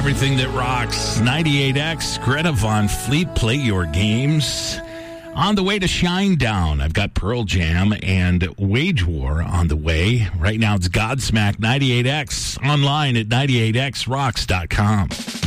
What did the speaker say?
everything that rocks. 98X, Greta Van Fleet, play your games. On the way to Shinedown, I've got Pearl Jam and Wage War on the way. Right now it's Godsmack 98X, online at 98xrocks.com.